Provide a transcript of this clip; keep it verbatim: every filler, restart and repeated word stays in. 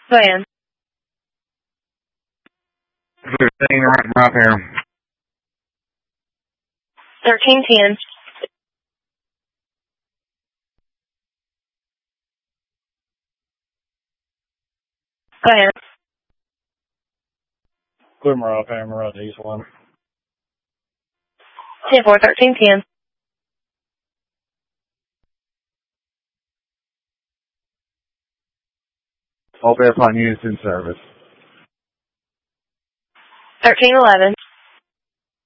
Go ahead. Thing right, right here. thirteen ten. Go ahead. Glimmer off Amarillo, East one. ten four, thirteen ten. Hope airplane units in service. thirteen eleven.